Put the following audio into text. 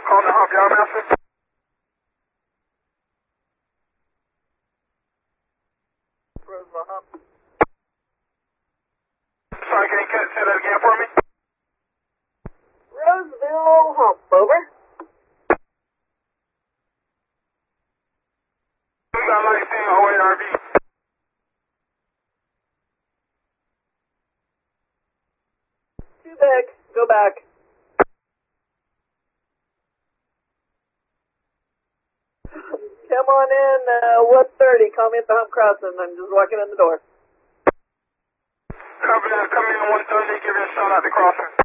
Call the hump, y'all, master. Roseville hump. Sorry, can you say that again for me? Roseville hump, over. We got light seeing OARV. Too big. Go back. Come on in, 130. Call me at the hump crossing. I'm just walking in the door. Copy that. Come in 130. Give you a shot at the crossing.